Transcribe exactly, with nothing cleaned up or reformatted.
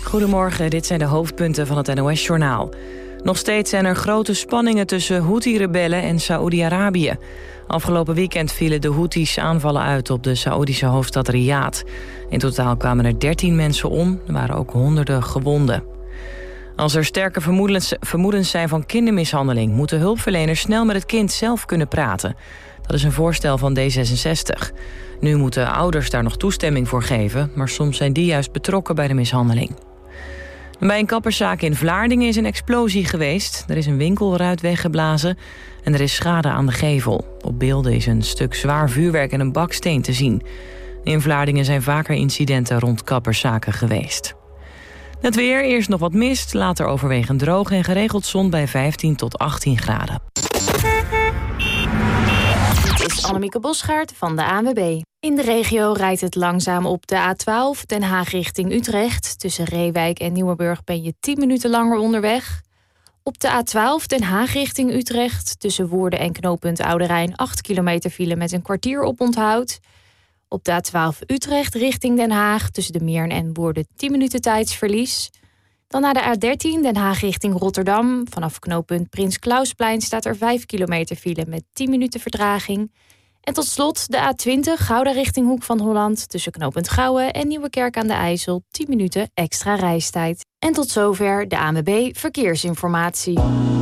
Goedemorgen, dit zijn de hoofdpunten van het N O S-journaal. Nog steeds zijn er grote spanningen tussen Houthi-rebellen en Saoedi-Arabië. Afgelopen weekend vielen de Houthis aanvallen uit op de Saoedische hoofdstad Riyadh. In totaal kwamen er dertien mensen om, er waren ook honderden gewonden. Als er sterke vermoedens, vermoedens zijn van kindermishandeling, moeten hulpverleners snel met het kind zelf kunnen praten. Dat is een voorstel van D zesenzestig. Nu moeten ouders daar nog toestemming voor geven, maar soms zijn die juist betrokken bij de mishandeling. Bij een kapperszaak in Vlaardingen is een explosie geweest. Er is een winkelruit weggeblazen en er is schade aan de gevel. Op beelden is een stuk zwaar vuurwerk en een baksteen te zien. In Vlaardingen zijn vaker incidenten rond kapperszaken geweest. Het weer, eerst nog wat mist, later overwegend droog en geregeld zon bij vijftien tot achttien graden. Dit is Annemieke Bosgaard van de A N W B. In de regio rijdt het langzaam op de A twaalf Den Haag richting Utrecht. Tussen Reewijk en Nieuwerburg ben je tien minuten langer onderweg. Op de A twaalf Den Haag richting Utrecht. Tussen Woerden en knooppunt Oude Rijn acht kilometer file met een kwartier op onthoud. Op de A twaalf Utrecht richting Den Haag. Tussen de Meern en Woerden tien minuten tijdsverlies. Dan naar de A dertien Den Haag richting Rotterdam. Vanaf knooppunt Prins Klausplein staat er vijf kilometer file met tien minuten vertraging. En tot slot de A twintig Gouda richting Hoek van Holland. Tussen knooppunt Gouwen en Nieuwekerk aan de IJssel tien minuten extra reistijd. En tot zover de A N W B Verkeersinformatie.